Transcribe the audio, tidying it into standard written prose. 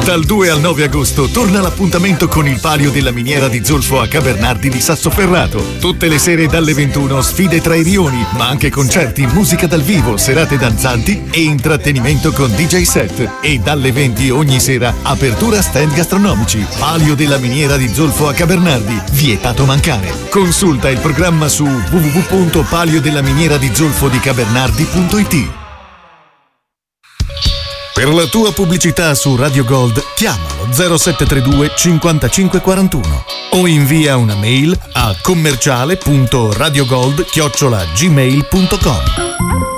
Dal 2 al 9 agosto torna l'appuntamento con il Palio della Miniera di Zolfo a Cavernardi di Sassoferrato. Tutte le sere dalle 21 sfide tra i rioni, ma anche concerti, musica dal vivo, serate danzanti e intrattenimento con DJ set. E dalle 20 ogni sera apertura stand gastronomici. Palio della Miniera di Zolfo a Cavernardi, vietato mancare. Consulta il programma su www.paliodellaminiera-di-zolfo-di-cavernardi.it. Per la tua pubblicità su Radio Gold chiamalo 0732 55 41 o invia una mail a commerciale.radiogold@gmail.com.